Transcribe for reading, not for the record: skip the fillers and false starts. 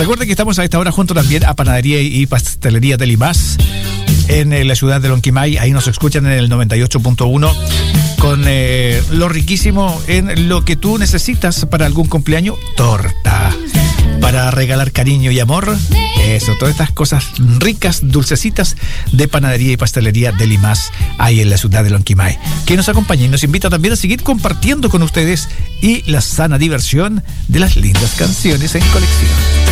Recuerden que estamos a esta hora junto también a Panadería y Pastelería Delimás en la ciudad de Lonquimay. Ahí nos escuchan en el 98.1 con lo riquísimo en lo que tú necesitas para algún cumpleaños. Torta, para regalar cariño y amor. Eso, todas estas cosas ricas, dulcecitas de Panadería y Pastelería Delimás, ahí en la ciudad de Lonquimay, que nos acompaña y nos invita también a seguir compartiendo con ustedes y la sana diversión de las lindas canciones en colección.